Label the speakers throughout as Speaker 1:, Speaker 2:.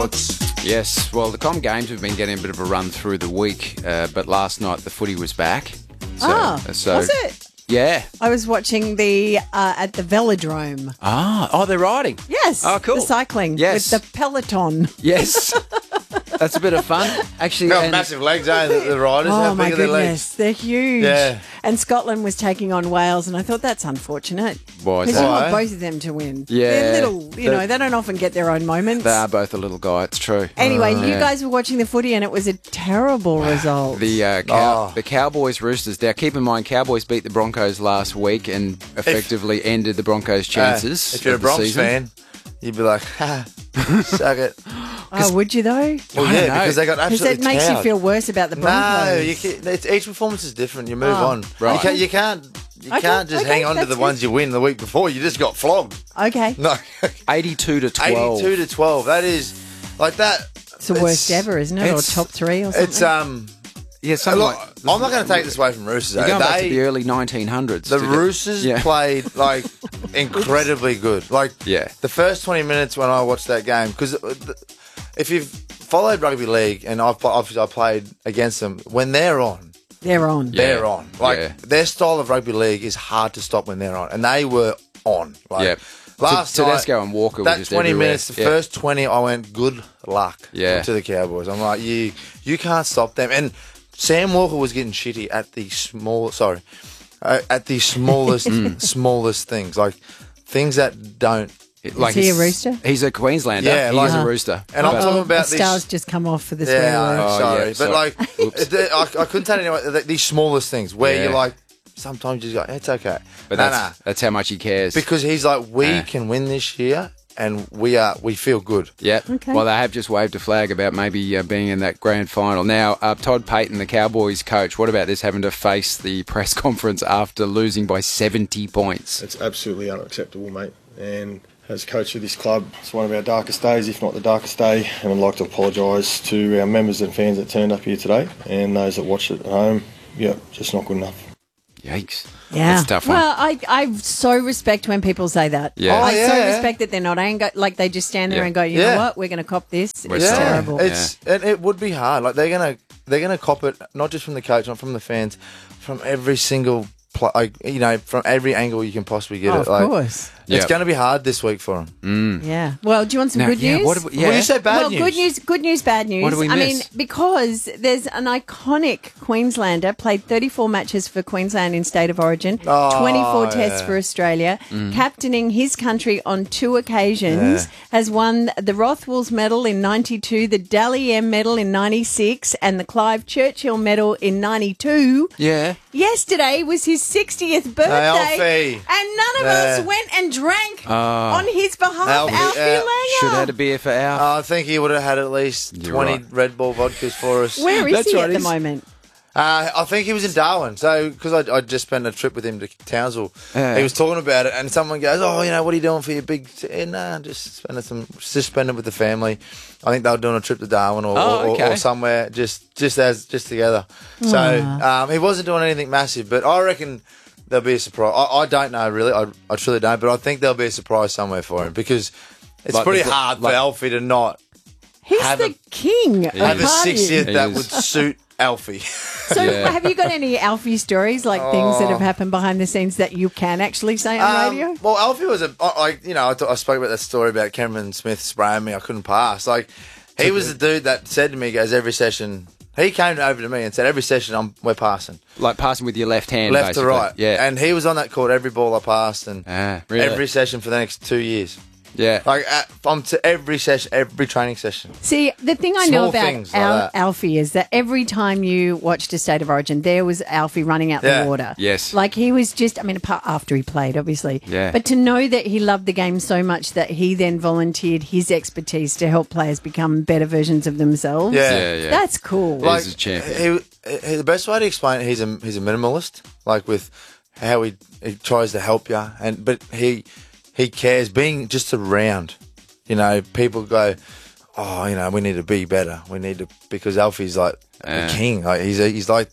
Speaker 1: sports.
Speaker 2: Yes, well, the Com Games have been getting a bit of a run through the week, but last night the footy was back.
Speaker 3: Was it?
Speaker 2: Yeah.
Speaker 3: I was watching the at the Velodrome.
Speaker 2: Oh, they're riding.
Speaker 3: Yes.
Speaker 2: Oh, cool.
Speaker 3: The cycling
Speaker 2: Yes.
Speaker 3: with the peloton.
Speaker 2: Yes. That's a bit of fun. Actually,
Speaker 1: Got massive legs, eh? The riders.
Speaker 3: Oh
Speaker 1: How
Speaker 3: my
Speaker 1: big are their
Speaker 3: goodness,
Speaker 1: legs?
Speaker 3: they're huge.
Speaker 1: Yeah.
Speaker 3: And Scotland was taking on Wales, and I thought that's unfortunate.
Speaker 2: Why is
Speaker 3: Because you
Speaker 2: that?
Speaker 3: want
Speaker 1: Why?
Speaker 3: both of them to win.
Speaker 2: Yeah.
Speaker 3: They're little, they don't often get their own moments.
Speaker 2: They are both a little guy, it's true.
Speaker 3: Anyway, you
Speaker 2: Yeah.
Speaker 3: guys were watching the footy, and it was a terrible result.
Speaker 2: The Cowboys Roosters. Now, keep in mind, Cowboys beat the Broncos last week and effectively ended the Broncos' chances.
Speaker 1: If you're a
Speaker 2: of the
Speaker 1: Bronx
Speaker 2: season.
Speaker 1: fan, you'd be like, ha, suck it.
Speaker 3: Would you though?
Speaker 1: Well,
Speaker 2: I don't know.
Speaker 1: because they got
Speaker 3: Because
Speaker 1: absolutely
Speaker 3: it makes you
Speaker 1: cowed.
Speaker 3: feel worse about the Broncos.
Speaker 1: No, each performance is different. You move on.
Speaker 2: right.
Speaker 1: You can't just
Speaker 3: Okay,
Speaker 1: hang on to
Speaker 3: that's
Speaker 1: the
Speaker 3: good.
Speaker 1: ones you win the week before. You just got flogged.
Speaker 3: Okay.
Speaker 1: No,
Speaker 2: 82-12.
Speaker 1: 82-12. That is like that.
Speaker 3: It's the worst ever, isn't it? Or
Speaker 2: it's-
Speaker 3: top three or something?
Speaker 1: It's
Speaker 2: Yeah, something
Speaker 1: Look,
Speaker 2: like...
Speaker 1: I'm not going to take this away from Roosters.
Speaker 2: You're
Speaker 1: though.
Speaker 2: going back to the early 1900s.
Speaker 1: The
Speaker 2: to get-
Speaker 1: Roosters
Speaker 2: Yeah.
Speaker 1: played like incredibly good. Like
Speaker 2: Yeah.
Speaker 1: the first 20 minutes when I watched that game, because if you've followed rugby league and obviously I played against them, when they're on,
Speaker 3: They're on.
Speaker 2: Yeah.
Speaker 1: they're on. Like
Speaker 2: Yeah.
Speaker 1: their style of rugby league is hard to stop when they're on, and they were on. Like
Speaker 2: Yeah.
Speaker 1: last night,
Speaker 2: Tedesco and Walker were
Speaker 1: that
Speaker 2: just
Speaker 1: 20
Speaker 2: everywhere.
Speaker 1: minutes, the
Speaker 2: Yeah.
Speaker 1: first 20, I went good luck.
Speaker 2: Yeah.
Speaker 1: To the Cowboys. I'm like, you can't stop them. And Sam Walker was getting shitty at the smallest smallest things, like things that don't.
Speaker 2: Like
Speaker 3: Is he a
Speaker 2: he's-
Speaker 3: rooster?
Speaker 2: He's a Queenslander.
Speaker 1: Yeah,
Speaker 2: He's
Speaker 1: like-
Speaker 2: a rooster.
Speaker 1: And I'm talking about
Speaker 3: the
Speaker 1: these.
Speaker 3: stars just come off for the swear
Speaker 1: Yeah,
Speaker 3: word.
Speaker 2: Oh,
Speaker 1: sorry,
Speaker 2: yeah,
Speaker 1: but
Speaker 2: sorry.
Speaker 1: like, I couldn't tell anyone that these smallest things where
Speaker 2: Yeah.
Speaker 1: you're like, sometimes you just go, it's okay,
Speaker 2: But
Speaker 1: nah,
Speaker 2: that's how much he cares.
Speaker 1: because he's like, we
Speaker 2: Yeah.
Speaker 1: can win this year, and we feel good.
Speaker 2: Yeah.
Speaker 3: Okay.
Speaker 2: Well, they have just waved a flag about maybe being in that grand final. Now, Todd Payton, the Cowboys coach, what about this, having to face the press conference after losing by 70 points?
Speaker 4: It's absolutely unacceptable, mate. And as coach of this club, it's one of our darkest days, if not the darkest day. And I'd like to apologise to our members and fans that turned up here today and those that watched it at home. Yeah, just not good enough.
Speaker 2: Yikes.
Speaker 3: Yeah.
Speaker 2: That's a tough one.
Speaker 3: Well, I so respect when people say that.
Speaker 2: Yeah.
Speaker 1: Oh,
Speaker 3: I so
Speaker 1: yeah.
Speaker 3: respect that they're not angry. Like they just stand there
Speaker 2: Yeah.
Speaker 3: and go, you
Speaker 1: Yeah.
Speaker 3: know what? We're going to cop this.
Speaker 2: We're
Speaker 3: It's
Speaker 2: sorry.
Speaker 3: terrible.
Speaker 1: And it would be hard. Like they're gonna cop it, not just from the coach, not from the fans, from every single from every angle you can possibly get
Speaker 3: Oh,
Speaker 1: it.
Speaker 3: of
Speaker 1: Like,
Speaker 3: course.
Speaker 1: it's
Speaker 2: Yep.
Speaker 1: going to be hard this week for them.
Speaker 3: Yeah. Well, do you want some
Speaker 2: Now,
Speaker 3: good
Speaker 2: yeah,
Speaker 3: news?
Speaker 2: what do we- yeah.
Speaker 1: Well, you say bad
Speaker 3: well,
Speaker 1: news.
Speaker 3: good news, bad news.
Speaker 2: What do we
Speaker 3: I mean,
Speaker 2: miss?
Speaker 3: because there's an iconic Queenslander, played 34 matches for Queensland in State of Origin, 24 tests
Speaker 1: yeah.
Speaker 3: for Australia,
Speaker 2: Mm.
Speaker 3: captaining his country on 2 occasions, has won the Rothwells Medal in 92, the Dally M Medal in 96, and the Clive Churchill Medal in 92.
Speaker 2: Yeah.
Speaker 3: Yesterday was his 60th birthday,
Speaker 1: Alfie.
Speaker 3: and none of
Speaker 1: Yeah.
Speaker 3: us went and drank on his behalf.
Speaker 1: Alfie,
Speaker 3: Alfie Langer.
Speaker 2: Should have had a beer for Al.
Speaker 1: I think he would have had at least
Speaker 2: You're
Speaker 1: 20
Speaker 2: right.
Speaker 1: Red Bull vodkas for us.
Speaker 3: Where is
Speaker 2: That's
Speaker 3: he
Speaker 2: right,
Speaker 3: at the
Speaker 2: he's-
Speaker 3: moment?
Speaker 1: I think he was in Darwin. So, because I just spent a trip with him to Townsville,
Speaker 2: Yeah.
Speaker 1: he was talking about it, and someone goes, "Oh, what are you doing for your big?" Nah, just spending with the family. I think they were doing a trip to Darwin or
Speaker 2: okay.
Speaker 1: somewhere, just together. So, he wasn't doing anything massive, but I reckon there'll be a surprise. I don't know really. I truly don't, but I think there'll be a surprise somewhere for him because it's
Speaker 2: Like
Speaker 1: pretty
Speaker 2: the-
Speaker 1: hard for
Speaker 2: like-
Speaker 1: Alfie to not
Speaker 3: He's
Speaker 1: have
Speaker 3: the
Speaker 1: a-
Speaker 3: king of
Speaker 1: have a
Speaker 3: partying.
Speaker 1: 60th
Speaker 2: He
Speaker 1: that
Speaker 2: is.
Speaker 1: would suit Alfie.
Speaker 3: So,
Speaker 2: Yeah.
Speaker 3: have you got any Alfie stories, like things that have happened behind the scenes that you can actually say on radio?
Speaker 1: Well, Alfie was I spoke about that story about Cameron Smith spraying me. I couldn't pass. Like, he was the dude that said to me, he goes, every session, he came over to me and said, every session we're passing.
Speaker 2: Like passing with your left hand,
Speaker 1: Left
Speaker 2: basically.
Speaker 1: to right.
Speaker 2: Yeah.
Speaker 1: And he was on that court every ball I passed and
Speaker 2: Really?
Speaker 1: every session for the next 2 years.
Speaker 2: Yeah.
Speaker 1: Like, I'm to every session, every training session.
Speaker 3: See, the thing I know
Speaker 1: Small
Speaker 3: about
Speaker 1: things like that.
Speaker 3: Alfie is that every time you watched a State of Origin, there was Alfie running out
Speaker 1: Yeah.
Speaker 3: the water.
Speaker 2: Yes.
Speaker 3: Like he was just, I mean, apart after he played, obviously.
Speaker 2: Yeah.
Speaker 3: But to know that he loved the game so much that he then volunteered his expertise to help players become better versions of themselves.
Speaker 1: Yeah.
Speaker 2: Yeah.
Speaker 3: That's cool.
Speaker 2: He's a champion.
Speaker 1: The best way to explain it, he's a minimalist, like with how he tries to help you, but he cares being just around. People go, oh, we need to be better. We need to, because Alfie's like a king. Like he's like,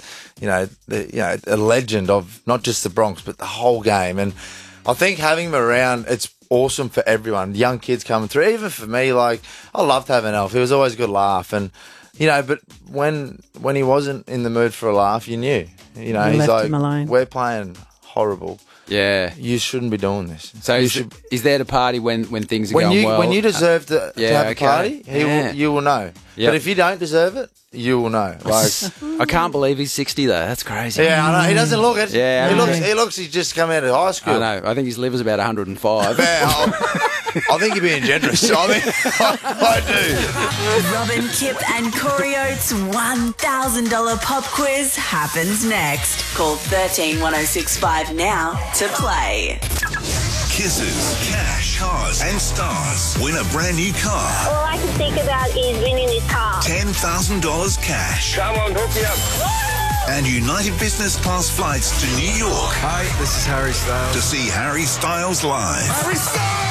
Speaker 1: a legend of not just the Bronx but the whole game. And I think having him around, awesome for everyone. Young kids coming through, even for me. Like, I loved having Alf. He was always a good laugh, and but when he wasn't in the mood for a laugh, you knew. He's
Speaker 3: left
Speaker 1: like,
Speaker 3: him alone.
Speaker 1: we're playing horrible.
Speaker 2: Yeah.
Speaker 1: You shouldn't be doing this.
Speaker 2: So is there to party when things are going well?
Speaker 1: When you deserve to have a party, you will know.
Speaker 2: Yep.
Speaker 1: But if you don't deserve it, you will know. Like,
Speaker 2: I can't believe he's 60 though. That's crazy.
Speaker 1: yeah, I know. He doesn't look it.
Speaker 2: Yeah,
Speaker 1: he looks. He's just come out of high school.
Speaker 2: I know. I think his liver's about 105.
Speaker 1: I think you're being generous. I do.
Speaker 5: Robin, Kip and Corey Oates' $1,000 pop quiz happens next. Call 131065 now to play.
Speaker 6: Kisses, cash, cars and stars. Win a brand new car.
Speaker 7: All I can think about is winning this car.
Speaker 6: $10,000 cash.
Speaker 8: Come on, hook me up.
Speaker 6: And United Business Class flights to New York.
Speaker 9: Hi, this is Harry Styles.
Speaker 6: To see Harry Styles live.
Speaker 9: Harry Styles!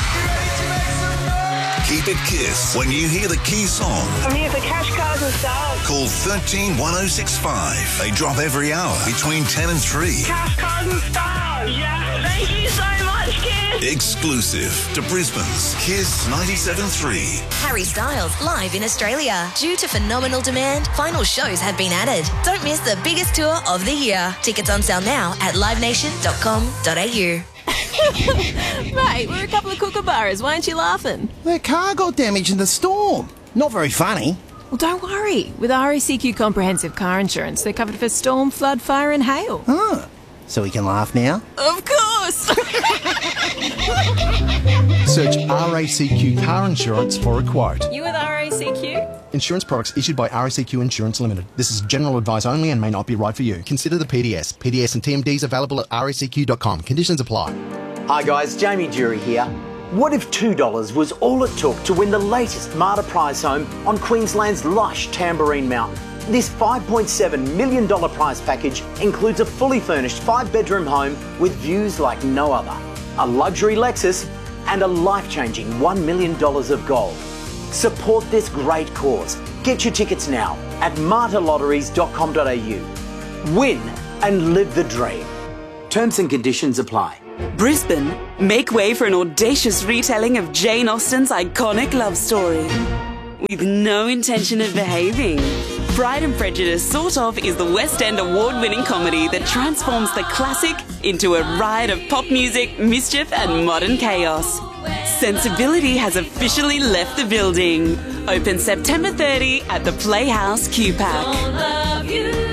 Speaker 6: Keep it Kiss when you hear the key song.
Speaker 7: I'm here for cash, cars and stars.
Speaker 6: Call 131065. They drop every hour between 10 and 3.
Speaker 7: Cash, cars and stars. Yeah, thank you so much, Kiss.
Speaker 6: Exclusive to Brisbane's Kiss 97.3.
Speaker 10: Harry Styles live in Australia. Due to phenomenal demand, final shows have been added. Don't miss the biggest tour of the year. Tickets on sale now at livenation.com.au.
Speaker 11: Mate, we're a couple of kookaburras. Why aren't you laughing?
Speaker 12: Their car got damaged in the storm. Not very funny.
Speaker 11: Well, don't worry. With RACQ Comprehensive Car Insurance, they're covered for storm, flood, fire and hail.
Speaker 12: Ah, so we can laugh now?
Speaker 11: Of course!
Speaker 13: Search RACQ Car Insurance for a quote.
Speaker 11: You with RACQ?
Speaker 13: Insurance products issued by RACQ Insurance Limited. This is general advice only and may not be right for you. Consider the PDS. PDS and TMDs available at racq.com. Conditions apply.
Speaker 14: Hi guys, Jamie Jury here. What if $2 was all it took to win the latest Marta prize home on Queensland's lush Tambourine Mountain? This $5.7 million prize package includes a fully furnished 5-bedroom home with views like no other, a luxury Lexus and a life-changing $1 million of gold. Support this great cause. Get your tickets now at martalotteries.com.au. Win and live the dream. Terms and conditions apply.
Speaker 15: Brisbane, make way for an audacious retelling of Jane Austen's iconic love story. With no intention of behaving. Pride and Prejudice Sort Of is the West End award-winning comedy that transforms the classic into a riot of pop music, mischief and modern chaos. Sensibility has officially left the building. Open September 30 at the Playhouse QPAC.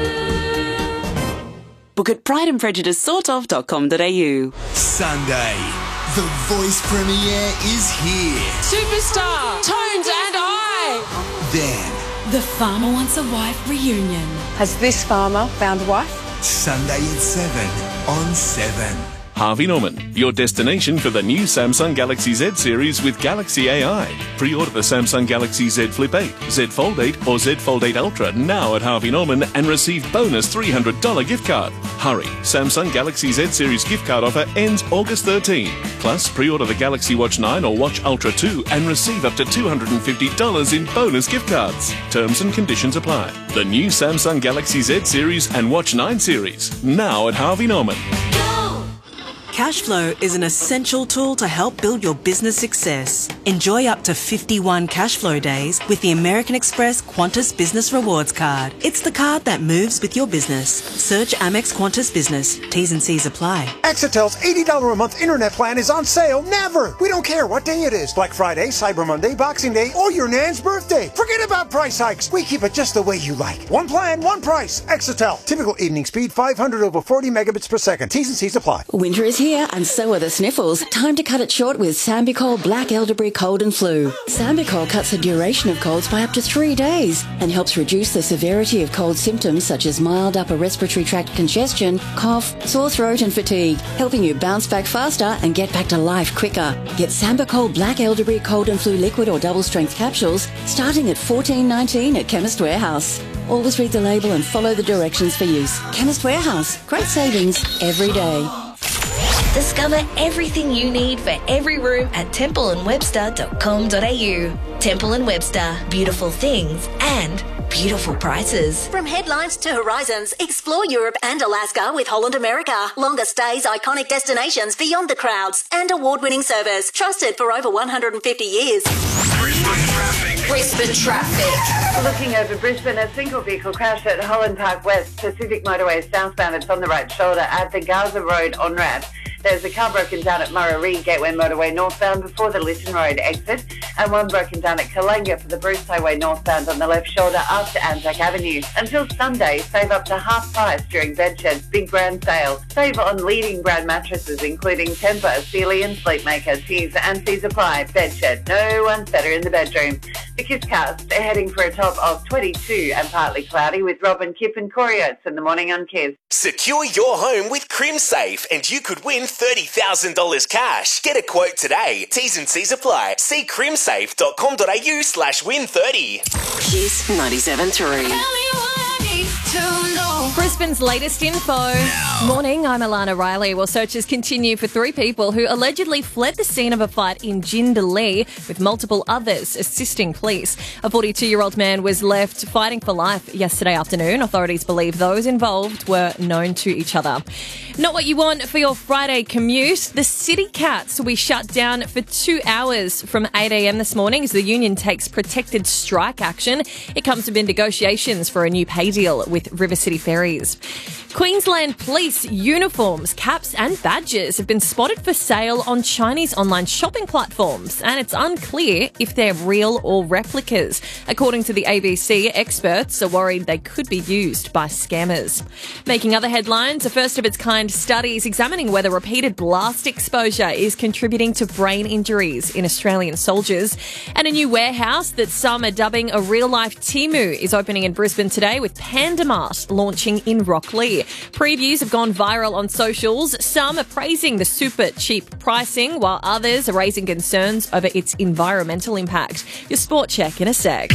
Speaker 15: Book at prideandprejudicesortof.com.au.
Speaker 16: Sunday, The Voice premiere is here.
Speaker 17: Superstar, Tones and I.
Speaker 16: Then,
Speaker 17: The Farmer Wants a Wife reunion.
Speaker 18: Has this farmer found a wife?
Speaker 16: Sunday at 7 on 7.
Speaker 19: Harvey Norman, your destination for the new Samsung Galaxy Z series with Galaxy AI. Pre-order the Samsung Galaxy Z Flip 8, Z Fold 8 or Z Fold 8 Ultra now at Harvey Norman and receive bonus $300 gift card. Hurry, Samsung Galaxy Z series gift card offer ends August 13. Plus, pre-order the Galaxy Watch 9 or Watch Ultra 2 and receive up to $250 in bonus gift cards. Terms and conditions apply. The new Samsung Galaxy Z series and Watch 9 series now at Harvey Norman.
Speaker 20: Cashflow is an essential tool to help build your business success. Enjoy up to 51 Cashflow days with the American Express Qantas Business Rewards Card. It's the card that moves with your business. Search Amex Qantas Business. T's and C's apply.
Speaker 21: Exitel's $80 a month internet plan is on sale never. We don't care what day it is. Black Friday, Cyber Monday, Boxing Day, or your nan's birthday. Forget about price hikes. We keep it just the way you like. One plan, one price. Exitel. Typical evening speed 500 over 40 megabits per second. T's and C's apply.
Speaker 22: Winter is here and so are the sniffles. Time to cut it short with Sambicol Black Elderberry Cold and Flu. Sambicol cuts the duration of colds by up to 3 days and helps reduce the severity of cold symptoms such as mild upper respiratory tract congestion, cough, sore throat and fatigue, helping you bounce back faster and get back to life quicker. Get Sambicol Black Elderberry Cold and Flu liquid or double strength capsules starting at $14.19 at Chemist Warehouse. Always read the label and follow the directions for use. Chemist Warehouse. Great savings every day.
Speaker 10: Discover everything you need for every room at templeandwebster.com.au. Temple & Webster, beautiful things and beautiful prices.
Speaker 3: From headlines to horizons, explore Europe and Alaska with Holland America. Longer stays, iconic destinations beyond the crowds, and award-winning service trusted for over 150 years.
Speaker 5: Brisbane traffic.
Speaker 4: Looking over Brisbane, a single vehicle crash at Holland Park West, Pacific Motorway southbound. It's on the right shoulder at the Gaza Road on-ramp. There's a car broken down at Murray Gateway Motorway northbound before the Lytton Road exit, and one broken down at Kalanga for the Bruce Highway northbound on the left shoulder after Anzac Avenue. Until Sunday, save up to half price during Bedshed's Big Brand Sale. Save on leading brand mattresses including Tempur, Sealy and Sleepmaker, Tees and Fees apply. Bedshed, no one's better in the bedroom. The Kisscast are heading for a top of 22 and partly cloudy with Robin, Kip and Corey Oates in the morning on Kiss.
Speaker 23: Secure your home with CrimSafe and you could win $30,000 cash. Get a quote today. T's and C's apply. See crimsafe.com.au/win30.
Speaker 5: Kiss 97.3.
Speaker 11: Brisbane's latest info. Morning, I'm Alana Riley. Well, searches continue for 3 people who allegedly fled the scene of a fight in Jindalee, with multiple others assisting police. A 42-year-old man was left fighting for life yesterday afternoon. Authorities believe those involved were known to each other. Not what you want for your Friday commute. The City Cats will be shut down for 2 hours from 8 a.m. this morning as the union takes protected strike action. It comes amid negotiations for a new pay deal with River City Ferries. Queensland Police uniforms, caps and badges have been spotted for sale on Chinese online shopping platforms, and it's unclear if they're real or replicas. According to the ABC, experts are worried they could be used by scammers. Making other headlines, a first-of-its-kind study is examining whether repeated blast exposure is contributing to brain injuries in Australian soldiers. And a new warehouse that some are dubbing a real-life Temu is opening in Brisbane today, with PandaMart launching in Rocklea. Previews have gone viral on socials. Some are praising the super cheap pricing, while others are raising concerns over its environmental impact. Your sport check in a sec.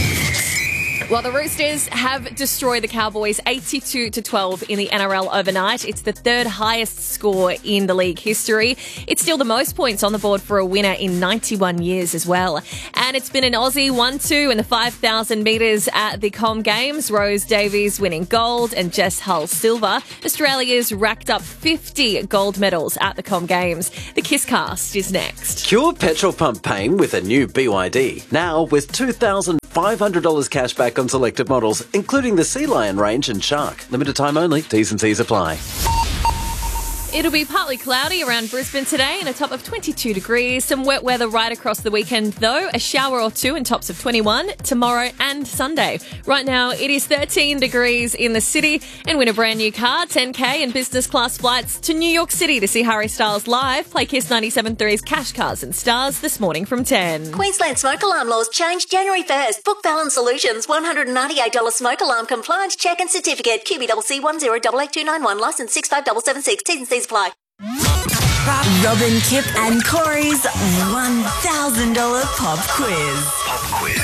Speaker 11: Well, the Roosters have destroyed the Cowboys 82-12 in the NRL overnight. It's the 3rd highest score in the league history. It's still the most points on the board for a winner in 91 years as well. And it's been an Aussie 1-2 in the 5,000 metres at the Com Games. Rose Davies winning gold and Jess Hull silver. Australia's racked up 50 gold medals at the Com Games. The Kisscast is next.
Speaker 24: Cure petrol pump pain with a new BYD. Now with $2,500 cash back on selected models, including the Sea Lion range and Shark. Limited time only. T's and C's apply.
Speaker 11: It'll be partly cloudy around Brisbane today and a top of 22 degrees. Some wet weather right across the weekend, though. A shower or two and tops of 21 tomorrow and Sunday. Right now, it is 13 degrees in the city. And win a brand new car, 10K and business class flights to New York City to see Harry Styles live. Play Kiss 97.3's Cash Cars and Stars this morning from 10.
Speaker 3: Queensland smoke alarm laws changed January 1st. Book Fallon Solutions, $198 smoke alarm compliance check and certificate. QBCC 10882991, licence 65776. T's and C's apply.
Speaker 5: Robin, Kip and Corey's $1,000 pop quiz.
Speaker 23: Pop quiz.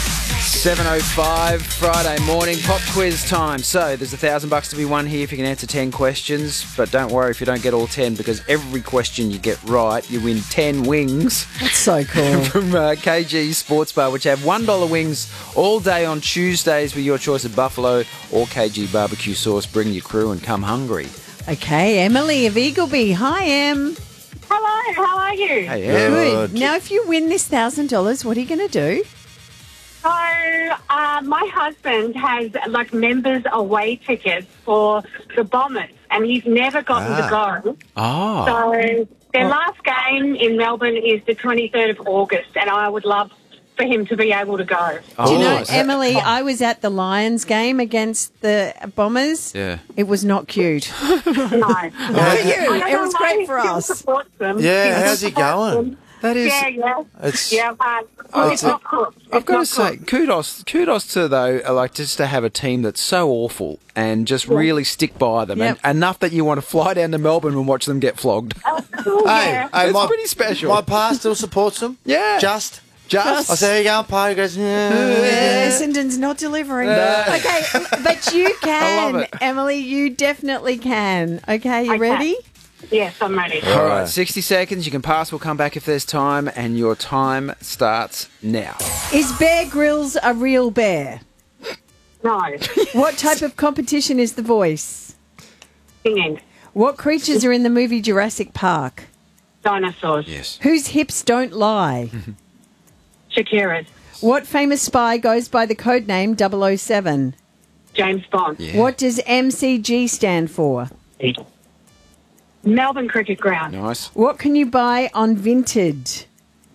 Speaker 2: 7:05 Friday morning, pop quiz time. So there's $1,000 to be won here if you can answer 10 questions. But don't worry if you don't get all 10, because every question you get right, you win 10 wings.
Speaker 25: That's so cool.
Speaker 2: From KG Sports Bar, which have $1 wings all day on Tuesdays with your choice of buffalo or KG barbecue sauce. Bring your crew and come hungry.
Speaker 25: Okay, Emily of Eagleby. Hi, Em.
Speaker 26: Hello, how are you?
Speaker 2: Hey,
Speaker 25: Good. Now, if you win this $1,000, what are you going to do?
Speaker 26: So, my husband has, members away tickets for the Bombers, and he's never gotten to go.
Speaker 2: Oh.
Speaker 26: So, their last game in Melbourne is the 23rd of August, and I would love for him to be able to go.
Speaker 25: Do you know, Emily, I was at the Lions game against the Bombers.
Speaker 2: Yeah.
Speaker 25: It was not cute.
Speaker 26: No.
Speaker 25: For you. It was great for us.
Speaker 1: Yeah, how's he going?
Speaker 2: That is...
Speaker 26: Yeah.
Speaker 1: It's
Speaker 26: not cool.
Speaker 2: I've got to say, kudos to, though, just to have a team that's so awful and just really stick by them.
Speaker 25: Yep.
Speaker 2: And enough that you want to fly down to Melbourne and watch them get flogged.
Speaker 1: Hey,
Speaker 2: it's pretty special.
Speaker 1: My pa still supports them.
Speaker 2: Yeah.
Speaker 1: Just. I say, there you go, pa. He goes,
Speaker 25: Essendon's not delivering.
Speaker 1: No.
Speaker 25: Okay, but you
Speaker 2: I love
Speaker 25: can,
Speaker 2: it.
Speaker 25: Emily. You definitely can. Okay, you ready?
Speaker 26: Yes, I'm ready.
Speaker 2: All right, 60 seconds. You can pass. We'll come back if there's time. And your time starts now.
Speaker 25: Is Bear Grylls a real bear?
Speaker 26: No.
Speaker 25: What type of competition is The Voice?
Speaker 26: Singing.
Speaker 25: What creatures are in the movie Jurassic Park?
Speaker 26: Dinosaurs.
Speaker 2: Yes.
Speaker 25: Whose hips don't lie?
Speaker 26: Shakira's.
Speaker 25: What famous spy goes by the codename 007?
Speaker 26: James Bond.
Speaker 25: What does MCG stand for?
Speaker 26: Melbourne Cricket Ground.
Speaker 2: Nice.
Speaker 25: What can you buy on Vinted?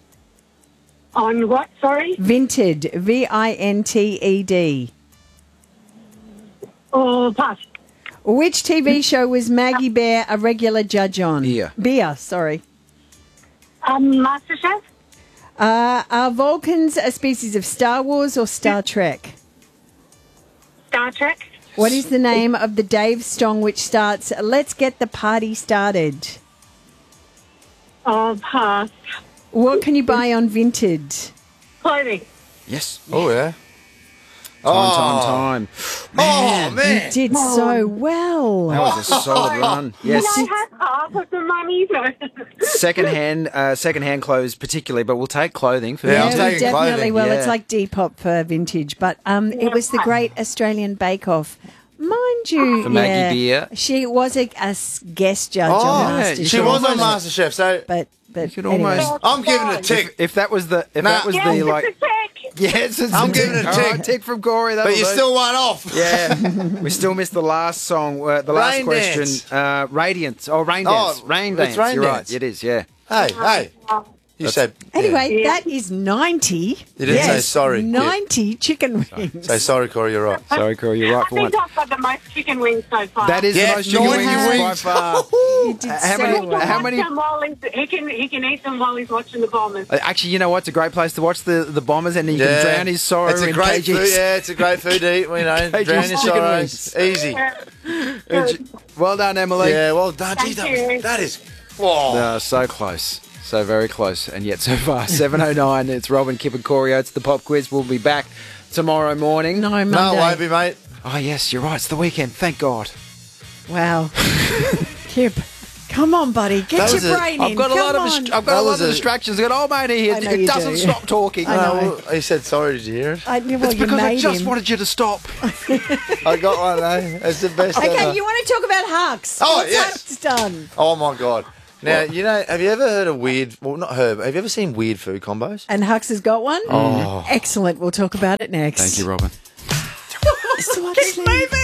Speaker 26: On what, sorry?
Speaker 25: Vinted. Vinted.
Speaker 26: Oh, pass.
Speaker 25: Which TV show was Maggie Bear a regular judge on? Beer, sorry.
Speaker 26: MasterChef?
Speaker 25: Are Vulcans a species of Star Wars or Star Trek?
Speaker 26: Star Trek?
Speaker 25: What is the name of the Dave song which starts, "Let's get the party started"?
Speaker 26: Oh, pass.
Speaker 25: What can you buy on Vinted?
Speaker 26: Clothing.
Speaker 2: Yes.
Speaker 1: Oh, yeah.
Speaker 2: Time. Man.
Speaker 25: You did so well.
Speaker 2: That was a solid run. Yes.
Speaker 26: I had half of the money, though.
Speaker 2: Second-hand clothes particularly, but we'll take clothing for
Speaker 25: Yeah,
Speaker 2: vintage.
Speaker 25: definitely. Well,
Speaker 2: Yeah.
Speaker 25: it's like Depop for vintage, but it was the Great Australian Bake Off. Mind you,
Speaker 2: For Maggie Beer.
Speaker 25: she was a guest judge on MasterChef.
Speaker 1: she was on MasterChef, so...
Speaker 25: But
Speaker 2: almost-
Speaker 25: anyway.
Speaker 1: I'm giving it a tick.
Speaker 2: If that was the... Yes, it's
Speaker 1: I'm giving it a tick.
Speaker 2: All right, tick from Corey.
Speaker 1: But you still won off.
Speaker 2: Yeah. We still missed the last song, the last
Speaker 1: Rain
Speaker 2: question.
Speaker 1: Dance.
Speaker 2: Radiance. Oh, Rain Dance. Rain
Speaker 1: it's
Speaker 2: Dance.
Speaker 1: Rain
Speaker 2: You're
Speaker 1: Dance.
Speaker 2: right. It is, yeah.
Speaker 1: Hey. You said...
Speaker 25: Anyway, that is 90.
Speaker 1: You didn't say sorry.
Speaker 25: 90 chicken wings.
Speaker 1: Say sorry, Corey, you're right.
Speaker 2: Sorry, Corey, you're right
Speaker 26: I
Speaker 2: for
Speaker 26: think
Speaker 2: one.
Speaker 26: I've got the most chicken wings so far.
Speaker 2: That is the most chicken wings by far.
Speaker 25: You did
Speaker 2: How
Speaker 25: so
Speaker 2: many-
Speaker 25: well.
Speaker 2: how many-
Speaker 26: He can eat them while he's watching the Bombers.
Speaker 2: Actually, you know what? It's a great place to watch the Bombers, and you can drown his sorrow
Speaker 1: It's a
Speaker 2: in
Speaker 1: great
Speaker 2: KG's.
Speaker 1: food. Yeah, it's a great food to eat. You know,
Speaker 2: KG's
Speaker 1: drown your
Speaker 2: chicken
Speaker 1: sorrows. Easy.
Speaker 2: Well done, Emily.
Speaker 1: Yeah, well done. Gee,
Speaker 26: Thank you.
Speaker 1: that is... Whoa.
Speaker 2: So close. So very close, and yet so far. 7:09. It's Robin, Kip, and Corey Oates. The pop quiz will be back tomorrow morning.
Speaker 25: No, Monday.
Speaker 1: No, it won't be, mate.
Speaker 2: Oh yes, you're right. It's the weekend. Thank God.
Speaker 25: Wow. Kip, come on, buddy. Get your brain in.
Speaker 2: I've got a lot of distractions. I've got old mate here.
Speaker 25: I know
Speaker 2: It
Speaker 25: you
Speaker 2: doesn't
Speaker 25: do.
Speaker 2: stop talking.
Speaker 25: I know.
Speaker 1: Well, he said sorry. Did you hear it?
Speaker 25: Well,
Speaker 2: It's
Speaker 25: you
Speaker 2: because I
Speaker 25: made
Speaker 2: just
Speaker 25: him.
Speaker 2: wanted you to stop.
Speaker 1: I got one, eh? It's the best
Speaker 25: Okay,
Speaker 1: ever.
Speaker 25: you want to talk about Hux?
Speaker 1: Oh,
Speaker 25: What's
Speaker 1: yes.
Speaker 25: Hux done?
Speaker 1: Oh, my God. Now, you know, have you ever heard of weird... Well, not heard, but have you ever seen weird food combos?
Speaker 25: And Hux has got one?
Speaker 1: Oh.
Speaker 25: Excellent. We'll talk about it next.
Speaker 2: Thank you, Robin.
Speaker 25: Keep moving.